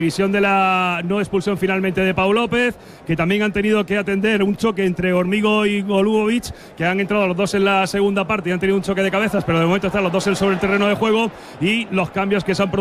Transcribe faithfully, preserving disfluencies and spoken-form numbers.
Visión de la no expulsión finalmente de Pau López, que también han tenido que atender un choque entre Hormigo y Golubovic, que han entrado los dos en la segunda parte y han tenido un choque de cabezas, pero de momento están los dos sobre el terreno de juego, y los cambios que se han producido